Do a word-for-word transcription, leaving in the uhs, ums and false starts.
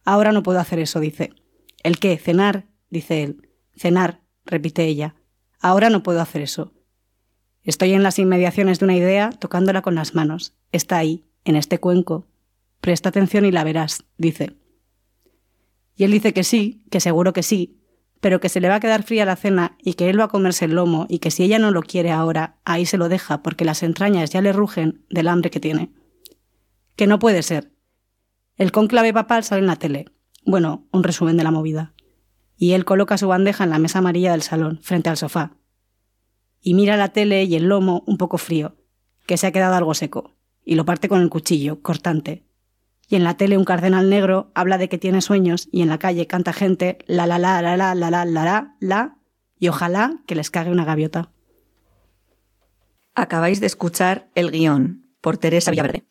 Ahora no puedo hacer eso, dice. ¿El qué? ¿Cenar? Dice él. Cenar, repite ella. Ahora no puedo hacer eso. Estoy en las inmediaciones de una idea tocándola con las manos. Está ahí, en este cuenco. Presta atención y la verás, dice. Y él dice que sí, que seguro que sí, pero que se le va a quedar fría la cena y que él va a comerse el lomo y que si ella no lo quiere ahora, ahí se lo deja porque las entrañas ya le rugen del hambre que tiene. Que no puede ser. El cónclave papal sale en la tele. Bueno, un resumen de la movida. Y él coloca su bandeja en la mesa amarilla del salón, frente al sofá. Y mira la tele y el lomo un poco frío, que se ha quedado algo seco, y lo parte con el cuchillo, cortante. Y en la tele un cardenal negro habla de que tiene sueños y en la calle canta gente la la la la la la la la la la y ojalá que les cague una gaviota. Acabáis de escuchar El guión, por Teresa Villaverde.